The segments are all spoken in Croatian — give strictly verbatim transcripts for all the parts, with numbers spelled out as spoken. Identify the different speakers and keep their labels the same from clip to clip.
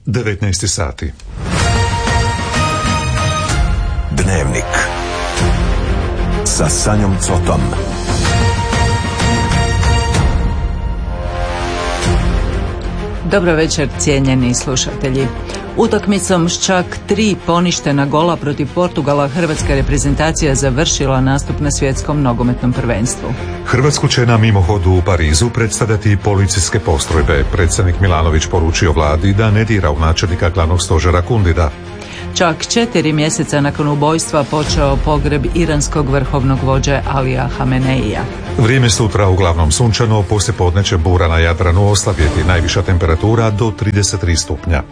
Speaker 1: devetnaest sati.
Speaker 2: Dnevnik sa Sanjom Cotom.
Speaker 3: Dobro večer, cijenjeni slušatelji. Utakmicom s čak tri poništena gola protiv Portugala hrvatska reprezentacija završila nastup na svjetskom nogometnom prvenstvu.
Speaker 1: Hrvatsku će na mimohodu u Parizu predstavljati policijske postrojbe. Predsjednik Milanović poručio vladi da ne dira u načelnika glavnog stožera Kundida.
Speaker 3: Čak četiri mjeseca nakon ubojstva počeo pogreb iranskog vrhovnog vođe Alija Hameneija.
Speaker 1: Vrijeme sutra uglavnom sunčano, poslijepodne će bura na Jadranu oslavjeti, najviša temperatura do trideset tri stupnja.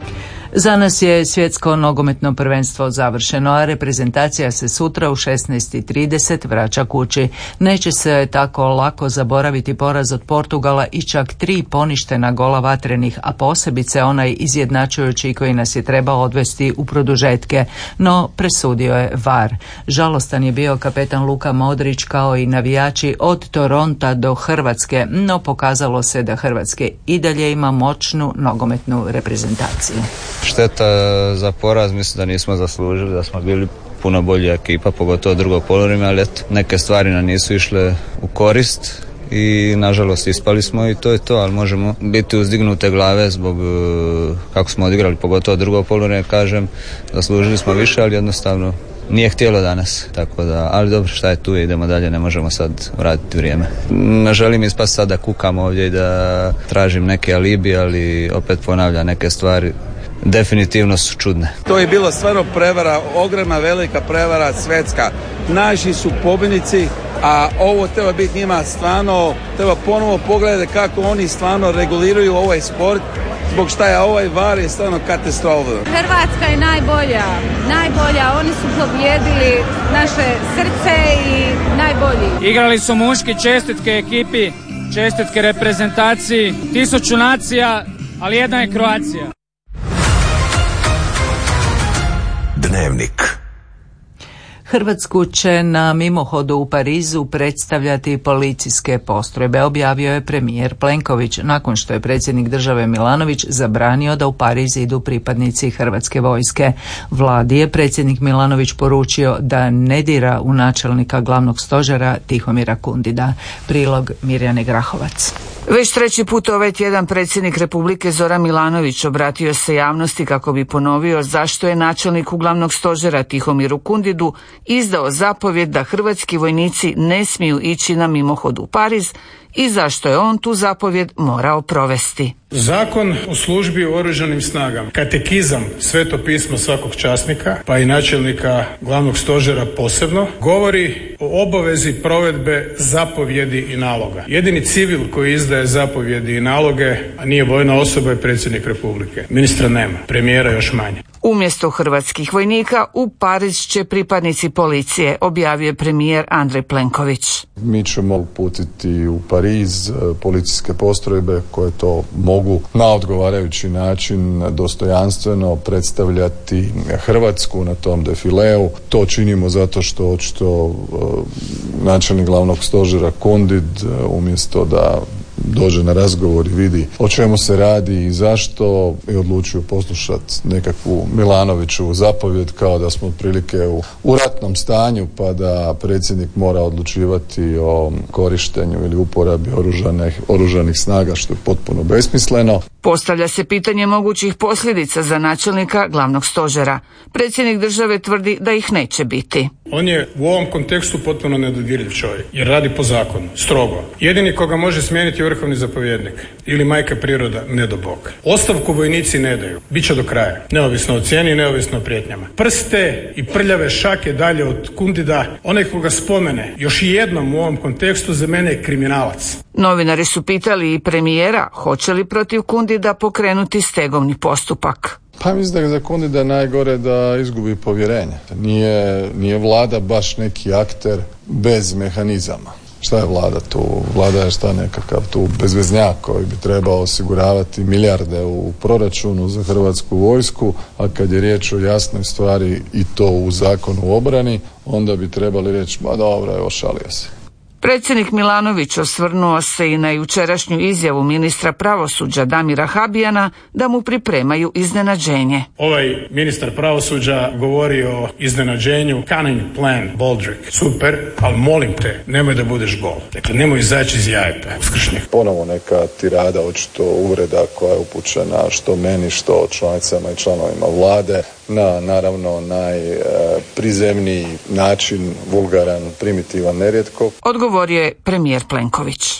Speaker 3: Za nas je svjetsko nogometno prvenstvo završeno, a reprezentacija se sutra u šesnaest i trideset vraća kući. Neće se tako lako zaboraviti poraz od Portugala i čak tri poništena gola vatrenih, a posebice onaj izjednačujući koji nas je trebao odvesti u produžetke, no presudio je V A R. Žalostan je bio kapetan Luka Modrić kao i navijači od Toronta do Hrvatske, no pokazalo se da Hrvatske i dalje ima moćnu nogometnu reprezentaciju.
Speaker 4: Šteta za poraz, mislim da nismo zaslužili, da smo bili puno bolja ekipa, pogotovo drugo poluvreme, ali eto, neke stvari nam nisu išle u korist i nažalost ispali smo i to je to, ali možemo biti uzdignute glave zbog kako smo odigrali, pogotovo drugo poluvreme, kažem, zaslužili smo više, ali jednostavno nije htjelo danas, tako da, ali dobro, šta je tu, idemo dalje, ne možemo sad vratiti vrijeme. Ne želim ispast sad da kukam ovdje i da tražim neke alibi, ali opet ponavljam, neke stvari definitivno su čudne.
Speaker 5: To je bilo stvarno prevara, ogromna velika prevara svjetska. Naši su pobjednici, a ovo treba biti njima stvarno, treba ponovo pogledati kako oni stvarno reguliraju ovaj sport, zbog šta je ovaj V A R je stvarno katastrofa.
Speaker 6: Hrvatska je najbolja, najbolja, oni su pobijedili naše srce i najbolji.
Speaker 7: Igrali su muški, čestitke ekipi, čestitke reprezentaciji, tisuću nacija, ali jedna je Kroacija.
Speaker 2: Dnevnik.
Speaker 3: Hrvatsku će na mimohodu u Parizu predstavljati policijske postrojbe, objavio je premijer Plenković, nakon što je predsjednik države Milanović zabranio da u Pariz idu pripadnici hrvatske vojske. Vladi je predsjednik Milanović poručio da ne dira u načelnika glavnog stožera Tihomira Kundida. Prilog Mirjane Grahovac.
Speaker 8: Već treći put ovaj tjedan predsjednik Republike Zoran Milanović obratio se javnosti kako bi ponovio zašto je načelniku glavnog stožera Tihomiru Kundidu izdao zapovjed da hrvatski vojnici ne smiju ići na mimohod u Pariz i zašto je on tu zapovjed morao provesti.
Speaker 9: Zakon o službi u oružanim snagama, katekizam, sveto pismo svakog časnika, pa i načelnika glavnog stožera posebno, govori o obavezi provedbe zapovjedi i naloga. Jedini civil koji izdaje zapovjedi i naloge, a nije vojna osoba, je predsjednik Republike. Ministra nema, premijera još manje.
Speaker 8: Umjesto hrvatskih vojnika u Pariz će pripadnici policije, objavio premijer Andrej Plenković.
Speaker 10: Mi ćemo uputiti u Pariz policijske postrojbe koje to mogu na odgovarajući način dostojanstveno predstavljati Hrvatsku na tom defileu. To činimo zato što očito načelnik glavnog stožera Kundid umjesto da dođe na razgovor i vidi o čemu se radi i zašto, i odlučio poslušati nekakvu Milanoviću zapovjed kao da smo otprilike u, u ratnom stanju, pa da predsjednik mora odlučivati o korištenju ili uporabi oružanih, oružanih snaga, što je potpuno besmisleno.
Speaker 8: Postavlja se pitanje mogućih posljedica za načelnika glavnog stožera. Predsjednik države tvrdi da ih neće biti.
Speaker 9: On je u ovom kontekstu potpuno nedodirljiv čovjek, jer radi po zakonu, strogo. Jedini koga može smijeniti je vrhovni zapovjednik ili majka priroda, ne do Bog. Ostavku vojnici ne daju, bit će do kraja, neovisno o cijeni, neovisno o prijetnjama. Prste i prljave šake dalje od Kundida, onaj koga spomene još i jednom u ovom kontekstu, za mene je kriminalac.
Speaker 8: Novinari su pitali i premijera hoće li protiv Kundida pokrenuti stegovni postupak.
Speaker 10: Pa mislim da je za Kundida najgore da izgubi povjerenje. Nije, nije vlada baš neki akter bez mehanizama. Šta je vlada tu? Vlada je šta nekakav tu bezveznjak koji bi trebao osiguravati milijarde u proračunu za hrvatsku vojsku, a kad je riječ o jasnoj stvari i to u zakonu o obrani, onda bi trebali reći, ma dobro, evo šalio se.
Speaker 8: Predsjednik Milanović osvrnuo se i na jučerašnju izjavu ministra pravosuđa Damira Habijana da mu pripremaju iznenađenje.
Speaker 9: Ovaj ministar pravosuđa govori o iznenađenju, cunning plan, Boldrick. Super, ali molim te, nemoj da budeš gol. Dakle, nemoj izaći iz jajeta uskršnjih.
Speaker 10: Ponovo neka tirada, očito uvreda koja je upućena što meni, što članicama i članovima vlade, na naravno najprizemniji način, vulgaran, primitivan, nerijetko.
Speaker 8: Odgovorio je premijer Plenković.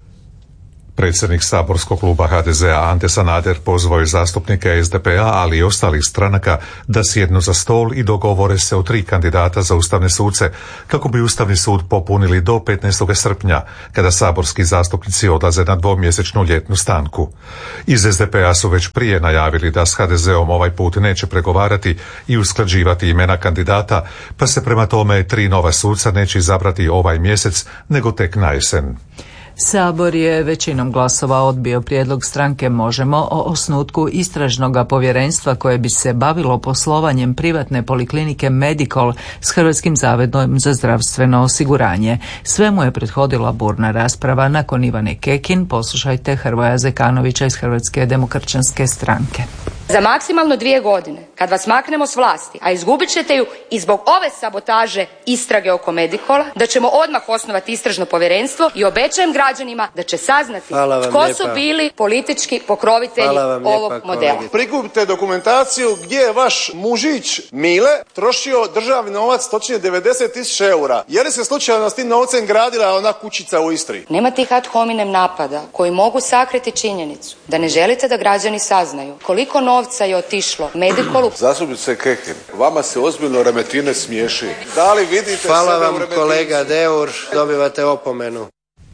Speaker 1: Predsjednik saborskog kluba ha de zea Ante Sanader pozvao je zastupnike es de pe a, ali i ostalih stranaka da sjednu za stol i dogovore se o tri kandidata za ustavne suce, kako bi Ustavni sud popunili do petnaestog srpnja, kada saborski zastupnici odlaze na dvomjesečnu ljetnu stanku. Iz es de pe a su već prije najavili da s ha de zeom ovaj put neće pregovarati i usklađivati imena kandidata, pa se prema tome tri nova suca neće izabrati ovaj mjesec, nego tek na jesen.
Speaker 3: Sabor je većinom glasova odbio prijedlog stranke Možemo o osnutku istražnog povjerenstva koje bi se bavilo poslovanjem privatne poliklinike Medikol s Hrvatskim zavodom za zdravstveno osiguranje. Sve mu je prethodila burna rasprava. Nakon Ivane Kekin poslušajte Hrvoja Zekanovića iz Hrvatske demokršćanske stranke.
Speaker 11: Za maksimalno dvije godine, kad vas maknemo s vlasti, a izgubit ćete ju i zbog ove sabotaže istrage oko Medikola, da ćemo odmah osnovati istražno povjerenstvo i obećajem građanima da će saznati tko
Speaker 12: lijepa.
Speaker 11: su bili politički pokrovitelji ovog lijepa, modela.
Speaker 12: Prikupite dokumentaciju gdje je vaš mužić Mile trošio državni novac, točnije devedeset tisuća eura. Je li se slučajno s tim novcem gradila ona kućica u Istri?
Speaker 11: Nema tih ad hominem napada koji mogu sakriti činjenicu da ne želite da građani saznaju koliko novca je otišlo Medikolu.
Speaker 12: Zastupnice Kekin, vama se ozbiljno Remetine smiješi. Da li vidite
Speaker 13: Hvala
Speaker 12: sebe
Speaker 13: vam
Speaker 12: u Remetinu?
Speaker 13: Kolega Deur, dobivate opomenu.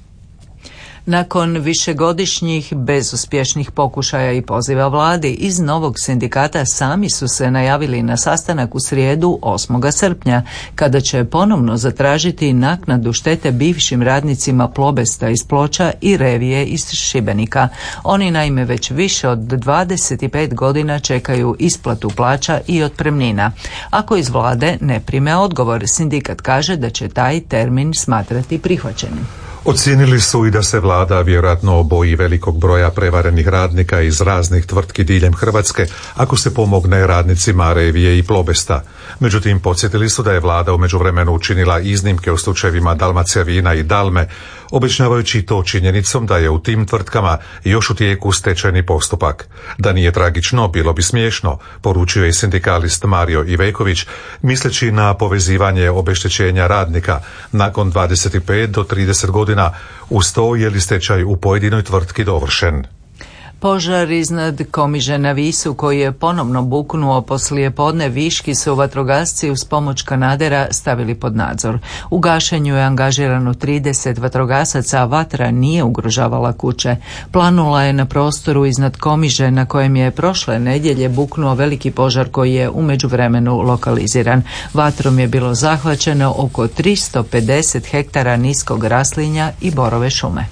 Speaker 3: Nakon višegodišnjih bezuspješnih pokušaja i poziva vladi, iz novog sindikata sami su se najavili na sastanak u srijedu osmog srpnja, kada će ponovno zatražiti naknadu štete bivšim radnicima Plobesta iz Ploča i Revije iz Šibenika. Oni naime već više od dvadeset pet godina čekaju isplatu plaća i otpremnina. Ako iz vlade ne prime odgovor, sindikat kaže da će taj termin smatrati prihvaćenim.
Speaker 1: Ocijenili su i da se vlada vjerojatno boji velikog broja prevarenih radnika iz raznih tvrtki diljem Hrvatske ako se pomogne radnicima Revije i Plobesta. Međutim, podsjetili su da je vlada u međuvremenu učinila iznimke u slučajevima Dalmacija vina i Dalme, objašnjavajući to činjenicom da je u tim tvrtkama još u tijeku stečajni postupak. Da nije tragično, bilo bi smiješno, poručio je sindikalist Mario Iveković, misleći na povezivanje obeštećenja radnika nakon dvadeset pet do trideset godina uz to je li stečaj u pojedinoj tvrtki dovršen.
Speaker 3: Požar iznad Komiže na Visu koji je ponovno buknuo poslije podne, viški su vatrogasci uz pomoć kanadera stavili pod nadzor. U gašenju je angažirano trideset vatrogasaca, a vatra nije ugrožavala kuće. Planula je na prostoru iznad Komiže na kojem je prošle nedjelje buknuo veliki požar koji je u međuvremenu lokaliziran. Vatrom je bilo zahvaćeno oko tristo pedeset hektara niskog raslinja i borove šume.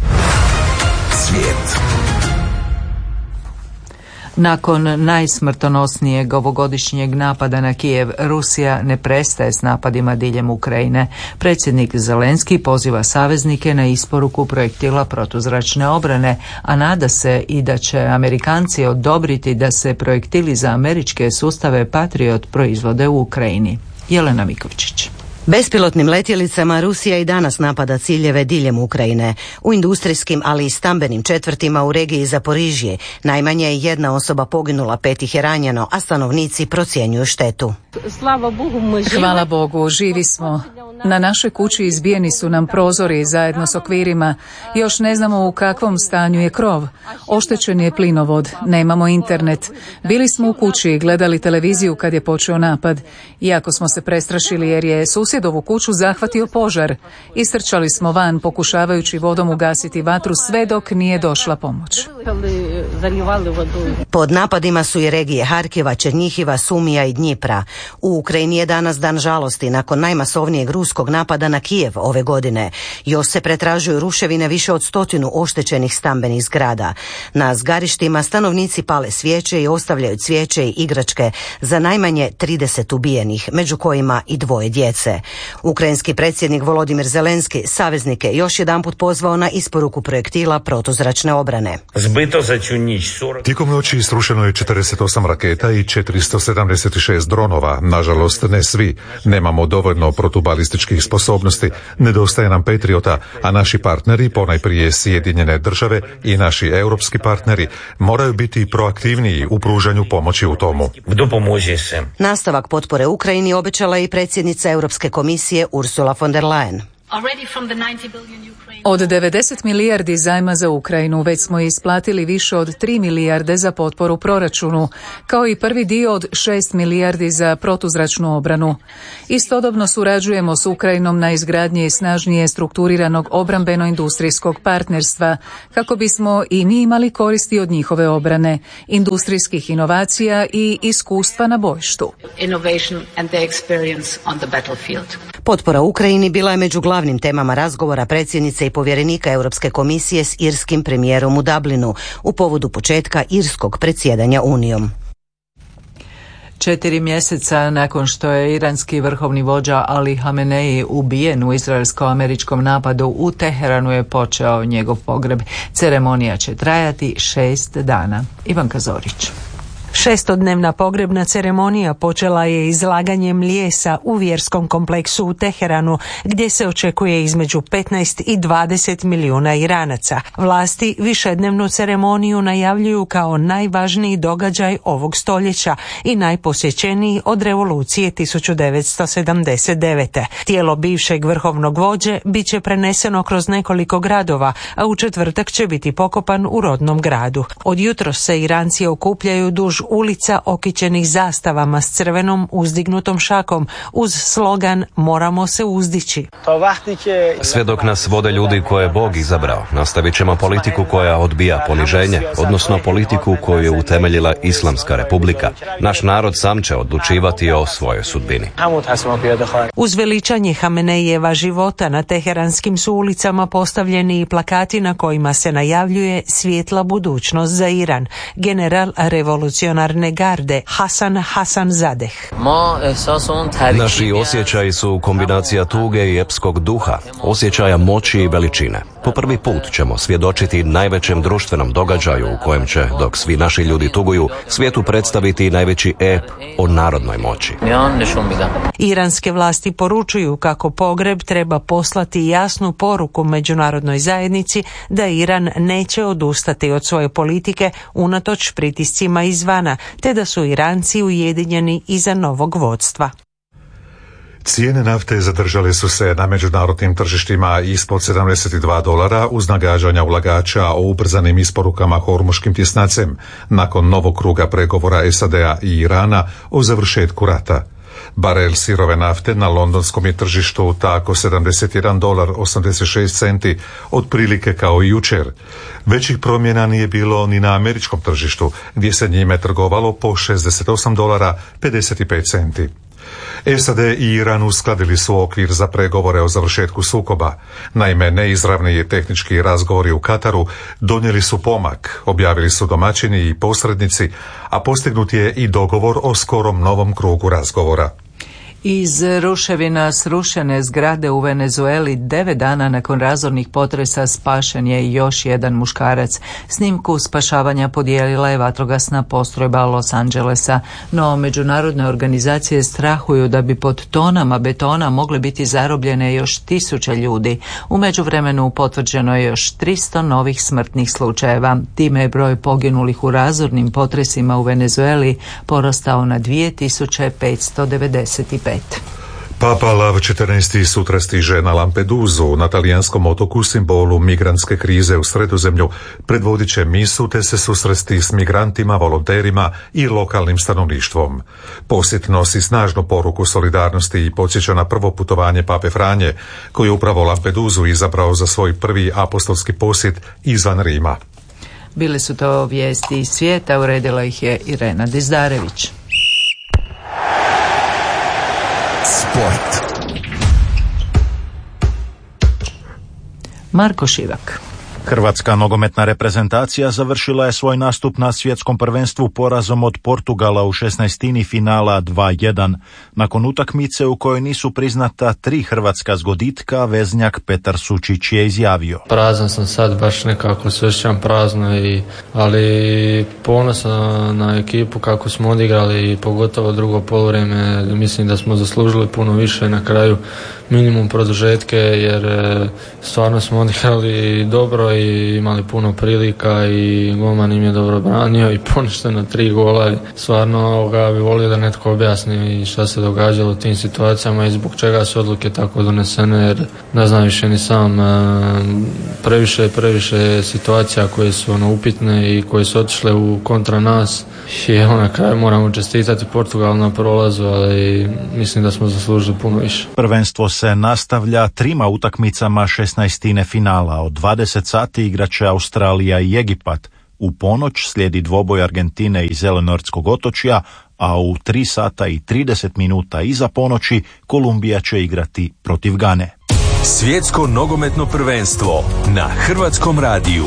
Speaker 2: Svijet.
Speaker 3: Nakon najsmrtonosnijeg ovogodišnjeg napada na Kijev, Rusija ne prestaje s napadima diljem Ukrajine. Predsjednik Zelenski poziva saveznike na isporuku projektila protuzračne obrane, a nada se i da će Amerikanci odobriti da se projektili za američke sustave Patriot proizvode u Ukrajini. Jelena Mikovčić.
Speaker 14: Bespilotnim letjelicama Rusija i danas napada ciljeve diljem Ukrajine. U industrijskim, ali i stambenim četvrtima u regiji Zaporižje najmanje je jedna osoba poginula, pet ih je ranjeno, a stanovnici procjenjuju štetu.
Speaker 15: Hvala Bogu, živi smo. Na našoj kući izbijeni su nam prozori zajedno s okvirima. Još ne znamo u kakvom stanju je krov. Oštećen je plinovod, nemamo internet. Bili smo u kući i gledali televiziju kad je počeo napad. Iako smo se prestrašili jer je susjedovu kuću zahvatio požar. Istrčali smo van pokušavajući vodom ugasiti vatru sve dok nije došla pomoć.
Speaker 14: Pod napadima su i regije Harkiva, Černjihiva, Sumija i Dnjipra. U Ukrajini je danas dan žalosti nakon najmasovnijeg ruskog ruskog napada na Kijev ove godine. Još se pretražuju ruševine više od stotinu oštećenih stambenih zgrada. Na zgarištima stanovnici pale svijeće i ostavljaju cvijeće i igračke za najmanje trideset ubijenih, među kojima i dvoje djece. Ukrajinski predsjednik Volodimir Zelenski saveznike još jedanput pozvao na isporuku projektila protuzračne obrane.
Speaker 1: Tijekom noći srušeno je četrdeset osam raketa i četiristo sedamdeset šest dronova. Nažalost, ne svi. Nemamo dovoljno protubalističkih sposobnosti, nedostaje nam Patriota, a naši partneri, ponajprije Sjedinjene države i naši europski partneri, moraju biti proaktivniji u pružanju pomoći u tomu.
Speaker 14: Nastavak potpore Ukrajini obećala je i predsjednica Europske komisije Ursula von der Leyen.
Speaker 15: Od devedeset milijardi zajma za Ukrajinu već smo isplatili više od tri milijarde za potporu proračunu, kao i prvi dio od šest milijardi za protuzračnu obranu. Istodobno surađujemo s Ukrajinom na izgradnji snažnije strukturiranog obrambeno-industrijskog partnerstva, kako bismo i mi imali koristi od njihove obrane, industrijskih inovacija i iskustva na bojištu.
Speaker 14: Potpora Ukrajini bila je među glavnim temama razgovora predsjednice i povjerenika Europske komisije s irskim premijerom u Dublinu u povodu početka irskog predsjedanja Unijom.
Speaker 3: Četiri mjeseca nakon što je iranski vrhovni vođa Ali Hamenei ubijen u izraelsko-američkom napadu u Teheranu je počeo njegov pogreb. Ceremonija će trajati šest dana. Ivanka Zorić.
Speaker 16: Šestodnevna pogrebna ceremonija počela je izlaganjem lijesa u vjerskom kompleksu u Teheranu, gdje se očekuje između petnaest i dvadeset milijuna Iranaca. Vlasti višednevnu ceremoniju najavljuju kao najvažniji događaj ovog stoljeća i najposjećeniji od revolucije tisuću devetsto sedamdeset devete. Tijelo bivšeg vrhovnog vođe bit će preneseno kroz nekoliko gradova, a u četvrtak će biti pokopan u rodnom gradu. Od jutros se Iranci okupljaju duž ulica okićenih zastavama s crvenom uzdignutom šakom uz slogan "Moramo se uzdići".
Speaker 17: Sve dok nas vode ljudi koje je Bog izabrao, nastavit ćemo politiku koja odbija poniženje, odnosno politiku koju je utemeljila Islamska republika. Naš narod sam će odlučivati o svojoj sudbini.
Speaker 16: Uz veličanje Hamenejeva života na teheranskim su ulicama postavljeni i plakati na kojima se najavljuje svijetla budućnost za Iran. General revolucionarne garde Hasan Hasanzadeh.
Speaker 17: Naši osjećaji su kombinacija tuge i epskog duha, osjećaja moći i veličine. Po prvi put ćemo svjedočiti najvećem društvenom događaju u kojem će, dok svi naši ljudi tuguju, svijetu predstaviti najveći ep o narodnoj moći.
Speaker 16: Iranske vlasti poručuju kako pogreb treba poslati jasnu poruku međunarodnoj zajednici da Iran neće odustati od svoje politike unatoč pritiscima izvana, te da su Iranci ujedinjeni iza novog vodstva.
Speaker 1: Cijene nafte zadržale su se na međunarodnim tržištima ispod sedamdeset dva dolara uz nagađanja ulagača o ubrzanim isporukama hormuškim tjesnacem nakon novog kruga pregovora S A D-a i Irana o završetku rata. Barel sirove nafte na londonskom je tržištu tako sedamdeset jedan dolar osamdeset šest centi, otprilike kao i jučer. Većih promjena nije bilo ni na američkom tržištu, gdje se njime trgovalo po šezdeset osam dolara pedeset pet centi. S A D i Iran uskladili su okvir za pregovore o završetku sukoba. Naime, neizravni tehnički razgovori u Kataru donijeli su pomak, objavili su domaćini i posrednici, a postignut je i dogovor o skorom novom krugu razgovora.
Speaker 3: Iz ruševina srušene zgrade u Venezueli devet dana nakon razornih potresa spašen je još jedan muškarac. Snimku spašavanja podijelila je vatrogasna postrojba Los Angelesa, no međunarodne organizacije strahuju da bi pod tonama betona mogle biti zarobljene još tisuće ljudi. U međuvremenu potvrđeno je još tristo novih smrtnih slučajeva. Time je broj poginulih u razornim potresima u Venezueli porastao na dvije tisuće petsto devedeset pet.
Speaker 1: Papa Lav četrnaesti sutra stiže na Lampedusu, na talijanskom otoku simbolu migrantske krize u Sredozemlju, predvodit će misu te se susresti s migrantima, volonterima i lokalnim stanovništvom. Posjet nosi snažnu poruku solidarnosti i podsjeća na prvo putovanje Pape Franje, koji je upravo Lampedusu izabrao za svoj prvi apostolski posjet izvan Rima.
Speaker 3: Bile su to vijesti iz svijeta, uredila ih je Irena Dizdarević.
Speaker 2: Sport.
Speaker 3: Marko Šivak.
Speaker 18: Hrvatska nogometna reprezentacija završila je svoj nastup na svjetskom prvenstvu porazom od Portugala u šesnaestini finala dva jedan. Nakon utakmice u kojoj nisu priznata tri hrvatska zgoditka, veznjak Petar Sučić je izjavio:
Speaker 19: Prazan sam sad, baš nekako se osjećam prazno, i, ali ponosan na ekipu kako smo odigrali, i pogotovo drugo poluvrijeme. Mislim da smo zaslužili puno više na kraju, minimum produžetke, jer stvarno smo odigrali dobro i imali puno prilika i golman im je dobro branio i poništeno tri gola. Stvarno ga bi volio da netko objasni šta se događalo u tim situacijama i zbog čega su odluke tako donesene, jer ne znam više ni sam. Previše, previše situacija koje su ono upitne i koje su otišle u kontra nas, i evo na kraju moramo čestitati Portugal na prolazu, ali mislim da smo zaslužili puno više.
Speaker 18: Prvenstvo se nastavlja trima utakmicama šesnaestine finala. Od dvadeset sati igraće Australija i Egipat. U ponoć slijedi dvoboj Argentine i Zelenortskog otočja, a u tri sata i trideset minuta iza ponoći Kolumbija će igrati protiv Gane.
Speaker 2: Svjetsko nogometno prvenstvo na Hrvatskom radiju.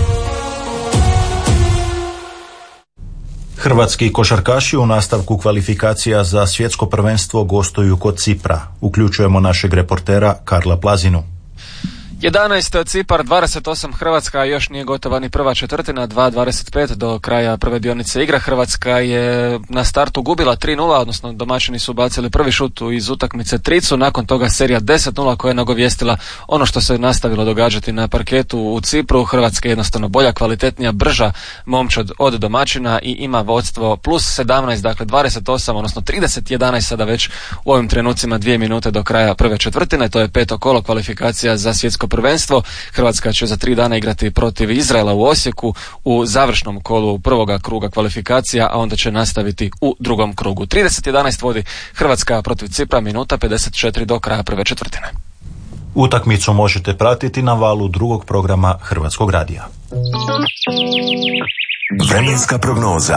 Speaker 18: Hrvatski košarkaši u nastavku kvalifikacija za svjetsko prvenstvo gostuju kod Cipra. Uključujemo našeg reportera Karla Plazinu.
Speaker 20: jedanaest Cipar, dvadeset osam Hrvatska, još nije gotova ni prva četvrtina, dva dvadeset pet do kraja prve dionice igra. Hrvatska je na startu gubila tri nula, odnosno domaćini su bacili prvi šut iz utakmice tricu, nakon toga serija deset nula koja je nagovijestila ono što se nastavilo događati na parketu u Cipru. Hrvatska je jednostavno bolja, kvalitetnija, brža momčad od domaćina i ima vodstvo plus sedamnaest, dakle dvadeset osam, odnosno trideset jedanaest sada već u ovim trenucima, dvije minute do kraja prve četvrtine. To je peto kolo kvalifikacija za svjetsko prvenstvo. Hrvatska će za tri dana igrati protiv Izraela u Osijeku u završnom kolu prvoga kruga kvalifikacija, a onda će nastaviti u drugom krugu. trideset jedanaest vodi Hrvatska protiv Cipra, minuta pedeset četiri do kraja prve četvrtine.
Speaker 18: Utakmicu možete pratiti na valu drugog programa Hrvatskog radija.
Speaker 2: Vremenska prognoza.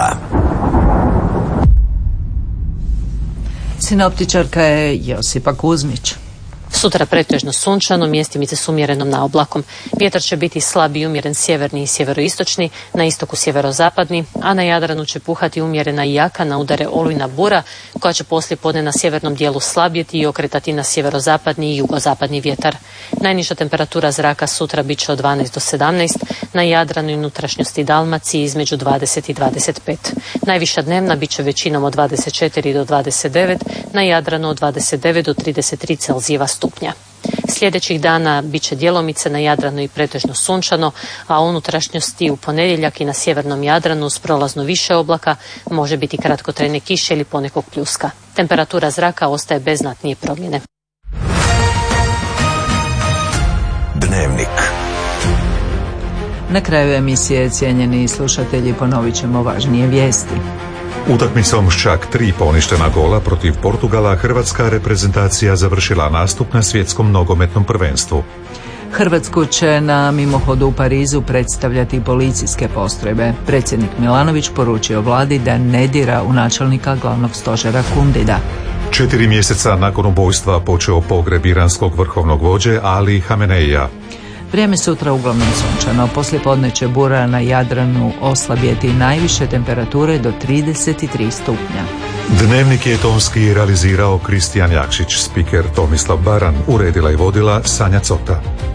Speaker 3: Sinoptičarka je Josipa Kuzmić.
Speaker 21: Sutra pretežno sunčano, mjestimice s umjerenom naoblakom. Vjetar će biti slab i umjeren sjeverni i sjeveroistočni, na istoku sjeverozapadni, a na Jadranu će puhati umjerena i jaka na udare olujna bura, koja će poslije podne na sjevernom dijelu slabjeti i okretati na sjeverozapadni i jugozapadni vjetar. Najniža temperatura zraka sutra bit će od dvanaest do sedamnaest, na Jadranu i unutrašnjosti Dalmaciji između dvadeset i dvadeset pet. Najviša dnevna bit će većinom od dvadeset četiri do dvadeset devet, na Jadranu od dvadeset devet do trideset tri Celzijeva stupnja. Sljedećih dana bit će djelomice na Jadranu i pretežno sunčano, a u unutrašnjosti u ponedjeljak i na sjevernom Jadranu s prolazno više oblaka može biti kratkotrajne kiše ili ponekog pljuska. Temperatura zraka ostaje bez znatnije promjene.
Speaker 2: Dnevnik.
Speaker 3: Na kraju emisije, cijenjeni slušatelji, ponovit ćemo važnije vijesti.
Speaker 1: Utakmicom s čak tri poništena gola protiv Portugala, hrvatska reprezentacija završila nastup na svjetskom nogometnom prvenstvu.
Speaker 3: Hrvatsku će na mimohodu u Parizu predstavljati policijske postrojbe. Predsjednik Milanović poručio vladi da ne dira u načelnika glavnog stožera Kundida.
Speaker 1: Četiri mjeseca nakon ubojstva počeo pogreb iranskog vrhovnog vođe Ali Hameneija.
Speaker 3: Vrijeme sutra uglavnom sunčano, poslijepodne će bura na Jadranu oslabjeti najviše temperature do trideset tri stupnja.
Speaker 1: Dnevnik je tonski realizirao Kristijan Jakšić, spiker Tomislav Baran, uredila i vodila Sanja Cota.